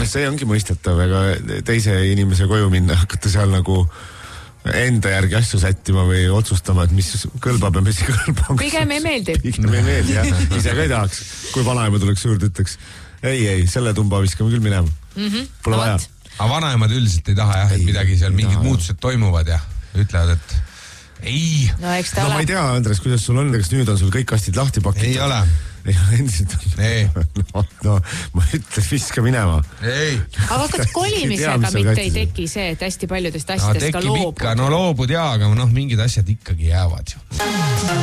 see ongi mõistetav, ega teise inimese koju minna, hakata seal nagu enda järgi asju sättima või otsustama, et mis kõlbab ja mis ei kõlba. Pigem ei meeldi. Pigem ei meeldi, jah. Ise ka ei tahaks. Kui vanaema tuleks juurde, ütleks, ei, selle tumba viskame küll minema. Pole vaja. Aga vanaemad üldiselt ei taha, jah, et midagi seal mingid muutused toimuvad ja ütlevad, et ei. No ma ei tea, Andres, kuidas sul on, kas nüüd on sul kõik kastid lahti pakitud? Ei ole. Ei ole endiselt on. No, ma ütlen, viska minema. Ei. Aga kas kolimisega mitte ei teki see, et hästi paljudest asjadest ka loobud? No loobud jaa, aga mingid asjad ikkagi jäävad ju.